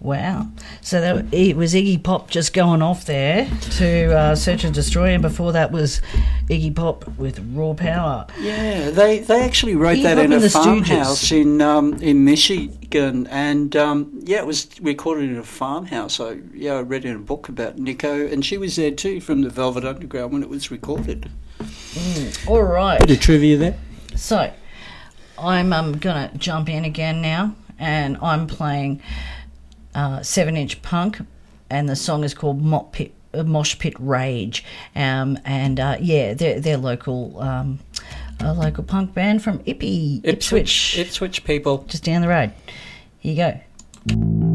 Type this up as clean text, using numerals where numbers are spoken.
Wow. So it was Iggy Pop just going off there to Search and Destroy, and before that was Iggy Pop with Raw Power. Yeah, they actually wrote Iggy that Pop in and a the farmhouse in Michigan, and it was recorded in a farmhouse. I read in a book about Nico, and she was there too from the Velvet Underground when it was recorded. All right. Bit of trivia there. So I'm going to jump in again now, and I'm playing 7-inch Punk, and the song is called Mosh Pit Rage, they're local, a local punk band from Ipswich Ipswich people. just down the road. Here you go.